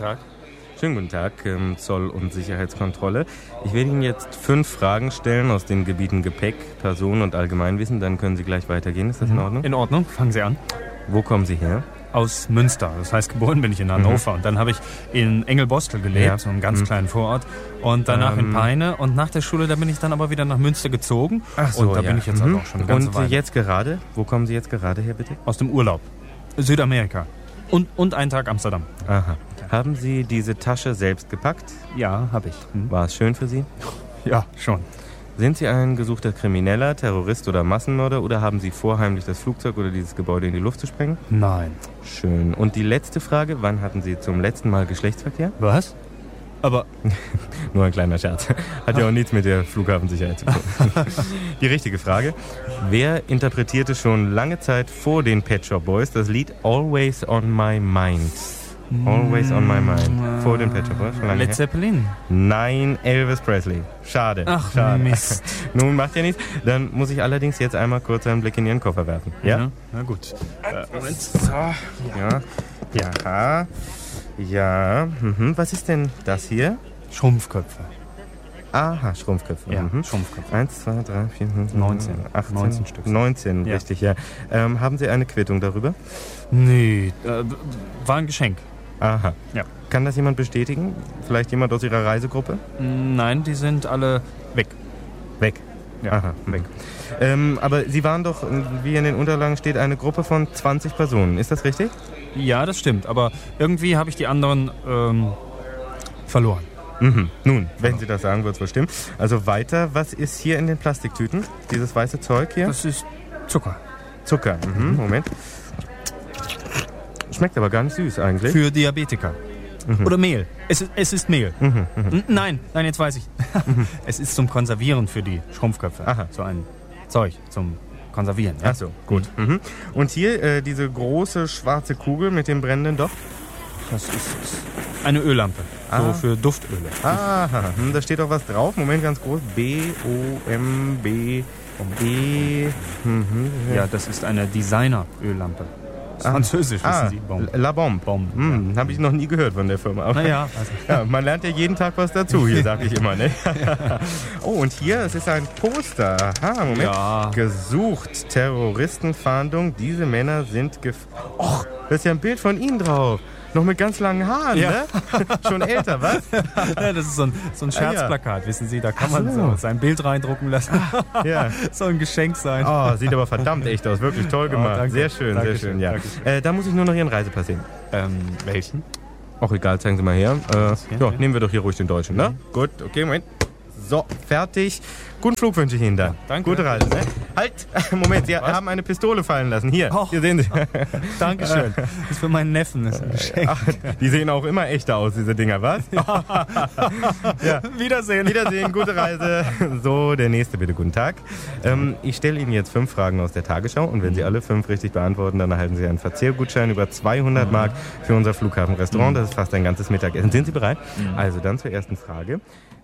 Tag. Schönen guten Tag, Zoll- und Sicherheitskontrolle. Ich werde Ihnen jetzt 5 Fragen stellen aus den Gebieten Gepäck, Personen- und Allgemeinwissen. Dann können Sie gleich weitergehen. Ist das in Ordnung? In Ordnung, fangen Sie an. Wo kommen Sie her? Aus Münster, das heißt, geboren bin ich in Hannover. Und dann habe ich in Engelbostel gelebt, so einem ganz kleinen Vorort. Und danach in Peine. Und nach der Schule, da bin ich dann aber wieder nach Münster gezogen. Ach so, und da bin ich jetzt also auch schon eine ganze Weile. Und jetzt gerade? Wo kommen Sie jetzt gerade her, bitte? Aus dem Urlaub. Südamerika. Und einen Tag Amsterdam. Aha. Haben Sie diese Tasche selbst gepackt? Ja, habe ich. War es schön für Sie? Ja, schon. Sind Sie ein gesuchter Krimineller, Terrorist oder Massenmörder oder haben Sie vor, heimlich das Flugzeug oder dieses Gebäude in die Luft zu sprengen? Nein. Schön. Und die letzte Frage, wann hatten Sie zum letzten Mal Geschlechtsverkehr? Was? Aber Nur ein kleiner Scherz. Hat ja auch nichts mit der Flughafensicherheit zu tun. Die richtige Frage. Wer interpretierte schon lange Zeit vor den Pet Shop Boys das Lied Always on My Mind? Always on My Mind. Vor den Pet Shop Boys? Schon lange Led her? Zeppelin? Nein, Elvis Presley. Schade. Ach, schade. Mist. Nun macht ja nichts. Dann muss ich allerdings jetzt einmal kurz einen Blick in Ihren Koffer werfen. Ja? Na gut. Moment. So. Ja. Ja. Ja. Was ist denn das hier? Schrumpfköpfe. Aha, Schrumpfköpfe. Ja, Schrumpfköpfe. 1, 2, 3, 4, 5, 19. 18, 19 Stück. 19, Ja. richtig, ja. Haben Sie eine Quittung darüber? Nee, war ein Geschenk. Aha. Ja. Kann das jemand bestätigen? Vielleicht jemand aus Ihrer Reisegruppe? Nein, die sind alle weg. Weg. Ja, Aha, weg. Aber Sie waren doch, wie in den Unterlagen steht, eine Gruppe von 20 Personen. Ist das richtig? Ja, das stimmt. Aber irgendwie habe ich die anderen verloren. Nun, wenn Sie das sagen, wird es wohl stimmen. Also weiter, was ist hier in den Plastiktüten? Dieses weiße Zeug hier? Das ist Zucker. Zucker. Moment. Schmeckt aber gar nicht süß eigentlich. Für Diabetiker. Oder Mehl. Es ist Mehl. Nein, jetzt weiß ich. Es ist zum Konservieren für die Schrumpfköpfe. Aha. So ein Zeug zum Konservieren. Ja? Ach so, gut. Und hier diese große schwarze Kugel mit dem brennenden Docht? Das ist eine Öllampe. So für Duftöle. Aha, da steht auch was drauf. Moment, ganz groß. B-O-M-B-E. Ja, das ist eine Designer-Öllampe. Französisch, wissen Sie. Bombe. La Bombe. Bombe. Habe ich noch nie gehört von der Firma. Aber Naja, ja, man lernt ja jeden Tag was dazu, hier sage ich immer. Ne? Oh, und hier, es ist ein Poster. Aha, Moment. Ja. Gesucht, Terroristenfahndung. Diese Männer sind Och, da ist ja ein Bild von Ihnen drauf. Noch mit ganz langen Haaren, Ja. ne? Schon älter, was? Ja, das ist so ein Scherzplakat, wissen Sie. Da kann man so. so sein Bild reindrucken lassen. Ja. Soll ein Geschenk sein. Oh, sieht aber verdammt echt aus. Wirklich toll gemacht. danke. Sehr schön, sehr Dankeschön, schön. Ja. Dankeschön. Da muss ich nur noch Ihren Reisepass sehen. Welchen? Auch egal, zeigen Sie mal her. hier? Ja, nehmen wir doch hier ruhig den Deutschen, ne? Gut, okay, Moment. So, fertig. Guten Flug wünsche ich Ihnen dann. danke. Gute Reise, ne? Halt! Moment, Sie haben eine Pistole fallen lassen. Hier, Oh. hier sehen Sie. Dankeschön. Das ist für meinen Neffen. Das ist ein Geschenk. Ach, die sehen auch immer echter aus, diese Dinger, was? Ja. Wiedersehen. Wiedersehen, gute Reise. So, der nächste bitte, guten Tag. Ich stelle Ihnen jetzt 5 Fragen aus der Tagesschau und wenn Sie alle 5 richtig beantworten, dann erhalten Sie einen Verzehrgutschein über 200 Mark für unser Flughafenrestaurant. Das ist fast ein ganzes Mittagessen. Sind Sie bereit? Also dann zur ersten Frage.